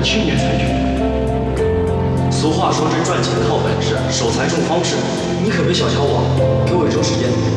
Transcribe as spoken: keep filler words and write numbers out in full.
去年才决定。俗话说这赚钱靠本事，守财重方式，你可别小瞧我，给我一周时间。